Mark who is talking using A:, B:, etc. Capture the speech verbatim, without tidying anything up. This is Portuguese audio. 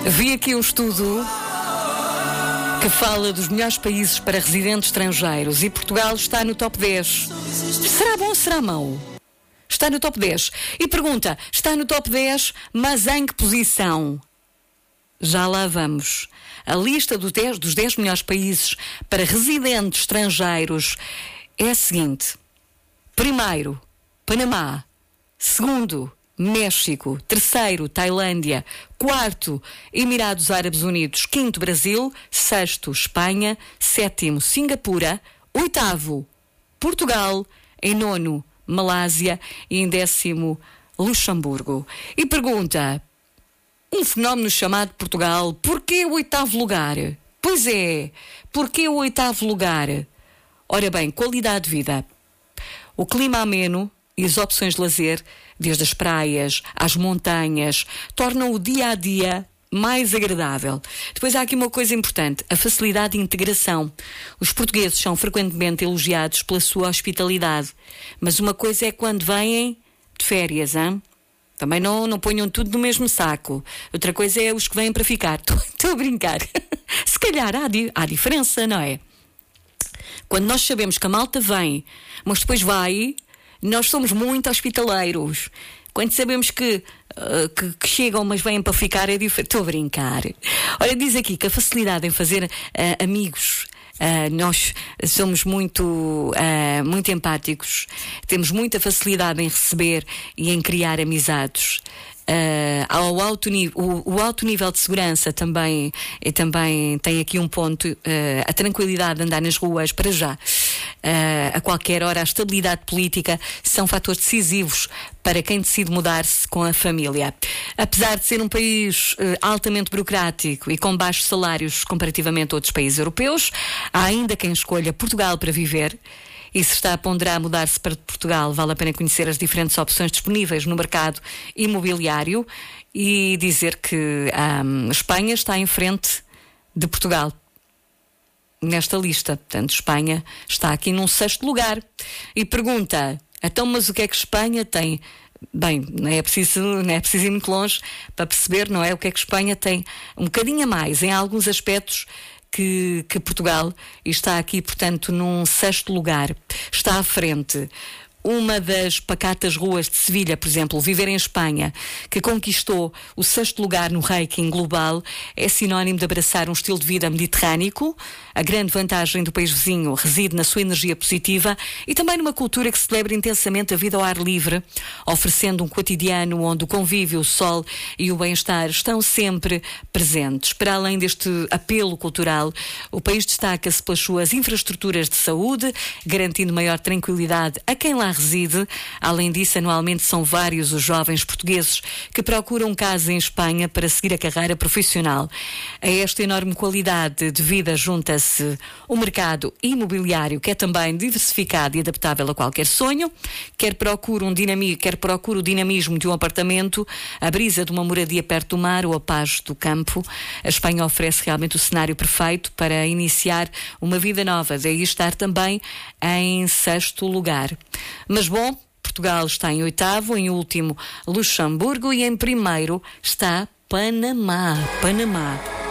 A: Vi aqui um estudo que fala dos melhores países para residentes estrangeiros e Portugal está no top dez. Será bom ou será mau? Está no top dez. E pergunta, está no top dez, mas em que posição? Já lá vamos. A lista do dez, dos dez melhores países para residentes estrangeiros é a seguinte. Primeiro, Panamá. Segundo, México. Terceiro, Tailândia. Quarto, Emirados Árabes Unidos. Quinto, Brasil. Sexto, Espanha. Sétimo, Singapura. Oitavo, Portugal. Em nono, Malásia. E em décimo, Luxemburgo. E pergunta, um fenómeno chamado Portugal, porquê o oitavo lugar? Pois é, porquê o oitavo lugar? Ora bem, qualidade de vida. O clima ameno e as opções de lazer, desde as praias às montanhas, tornam o dia-a-dia mais agradável. Depois há aqui uma coisa importante, a facilidade de integração. Os portugueses são frequentemente elogiados pela sua hospitalidade, mas uma coisa é quando vêm de férias, hein? Também não, não ponham tudo no mesmo saco. Outra coisa é os que vêm para ficar. Estou a brincar. Se calhar há, di- há diferença, não é? Quando nós sabemos que a malta vem, mas depois vai, nós somos muito hospitaleiros. Quando sabemos que, uh, que, que chegam, mas vêm para ficar, é diferente. Estou a brincar. Olha, diz aqui que a facilidade em fazer uh, amigos. Uh, nós somos muito, uh, muito empáticos, temos muita facilidade em receber e em criar amizades. Uh, ao alto nível, o, o alto nível de segurança também, e também tem aqui um ponto, uh, a tranquilidade de andar nas ruas para já, uh, a qualquer hora, a estabilidade política são fatores decisivos para quem decide mudar-se com a família. Apesar de ser um país uh, altamente burocrático e com baixos salários comparativamente a outros países europeus, há ainda quem escolha Portugal para viver. E se está a ponderar mudar-se para Portugal, vale a pena conhecer as diferentes opções disponíveis no mercado imobiliário e dizer que a Espanha está em frente de Portugal nesta lista. Portanto, Espanha está aqui num sexto lugar. E pergunta, então, mas o que é que Espanha tem? Bem, não é preciso, não é preciso ir muito longe para perceber, não é? O que é que Espanha tem um bocadinho a mais em alguns aspectos Que, que Portugal, e está aqui, portanto, num sexto lugar. Está à frente uma das pacatas ruas de Sevilha, por exemplo, viver em Espanha, que conquistou o sexto lugar no ranking global, é sinónimo de abraçar um estilo de vida mediterrâneo. A grande vantagem do país vizinho reside na sua energia positiva e também numa cultura que celebra intensamente a vida ao ar livre, oferecendo um cotidiano onde o convívio, o sol e o bem-estar estão sempre presentes. Para além deste apelo cultural, o país destaca-se pelas suas infraestruturas de saúde, garantindo maior tranquilidade a quem lá reside. Além disso, anualmente são vários os jovens portugueses que procuram casa em Espanha para seguir a carreira profissional. A esta enorme qualidade de vida junta-se o mercado imobiliário, que é também diversificado e adaptável a qualquer sonho, quer procura, um dinami- quer procura o dinamismo de um apartamento, a brisa de uma moradia perto do mar ou a paz do campo. A Espanha oferece realmente o cenário perfeito para iniciar uma vida nova, daí estar também em sexto lugar. Mas bom, Portugal está em oitavo, em último Luxemburgo e em primeiro está Panamá. Panamá.